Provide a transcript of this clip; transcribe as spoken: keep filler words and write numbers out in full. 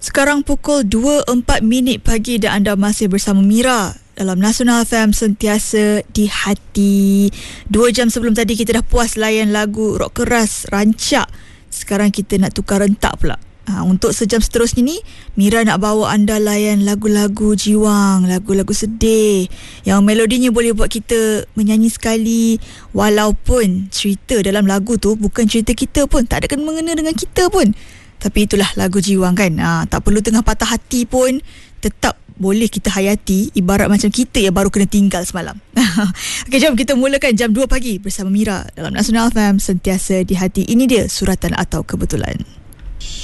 Sekarang pukul dua empat minit pagi dan anda masih bersama Mira dalam Nasional F M, sentiasa di hati. Dua jam sebelum tadi kita dah puas layan lagu rock keras, rancak. Sekarang kita nak tukar rentak pula. Ha, untuk sejam seterusnya ni, Mira nak bawa anda layan lagu-lagu jiwang, lagu-lagu sedih yang melodinya boleh buat kita menyanyi sekali, walaupun cerita dalam lagu tu bukan cerita kita pun, tak ada kena mengena dengan kita pun. Tapi itulah lagu jiwang kan. Ha, tak perlu tengah patah hati pun, tetap boleh kita hayati, ibarat macam kita yang baru kena tinggal semalam. Okey, jom kita mulakan jam dua pagi bersama Mira dalam Nasional F M, sentiasa di hati. Ini dia Suratan atau Kebetulan.